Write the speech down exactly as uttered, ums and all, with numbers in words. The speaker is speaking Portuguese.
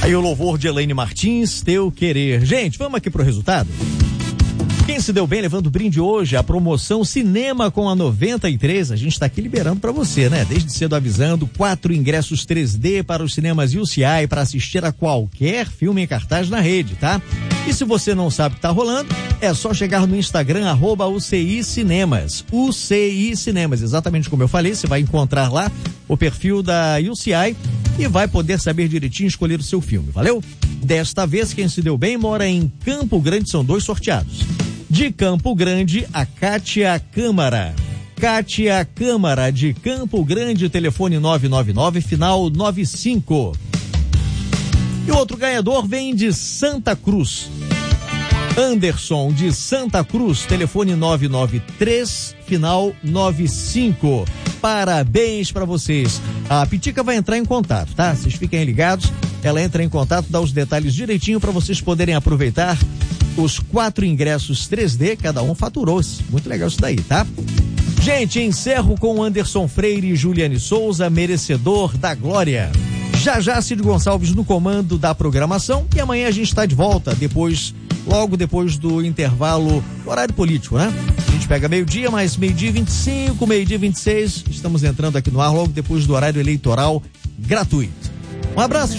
Aí o louvor de Elaine Martins, Teu Querer. Gente, vamos aqui pro resultado? Quem se deu bem levando brinde hoje, a promoção Cinema com a noventa e três, a gente tá aqui liberando pra você, né? Desde cedo avisando, quatro ingressos três D para os cinemas U C I para assistir a qualquer filme em cartaz na rede, tá? E se você não sabe o que tá rolando, é só chegar no Instagram, arroba U C I Cinemas, U C I Cinemas, exatamente como eu falei, você vai encontrar lá o perfil da U C I e vai poder saber direitinho escolher o seu filme, valeu? Desta vez, quem se deu bem mora em Campo Grande, são dois sorteados. De Campo Grande, a Kátia Câmara. Kátia Câmara, de Campo Grande, telefone nove nove nove, final nove cinco. E o outro ganhador vem de Santa Cruz. Anderson, de Santa Cruz, telefone nove nove três, final nove cinco. Parabéns para vocês. A Pitica vai entrar em contato, tá? Vocês fiquem ligados. Ela entra em contato, dá os detalhes direitinho para vocês poderem aproveitar os quatro ingressos três D, cada um faturou. Muito legal isso daí, tá? Gente, encerro com Anderson Freire e Juliane Souza, merecedor da glória. Já já Cid Gonçalves no comando da programação e amanhã a gente está de volta, depois, logo depois do intervalo, horário político, né? A gente pega meio-dia, mais meio-dia e vinte e cinco, meio-dia e vinte e seis, estamos entrando aqui no ar logo depois do horário eleitoral gratuito. Um abraço.